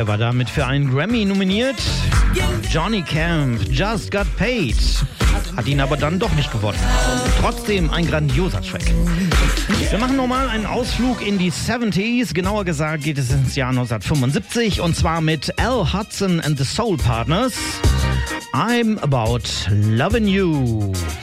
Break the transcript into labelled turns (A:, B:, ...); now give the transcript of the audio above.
A: Er war damit für einen Grammy nominiert. Johnny Camp, Just Got Paid. Hat ihn aber dann doch nicht gewonnen. Trotzdem ein grandioser Track. Wir machen nochmal einen Ausflug in die 70s. Genauer gesagt geht es ins Jahr 1975 und zwar mit Al Hudson and the Soul Partners. I'm About Lovin' You.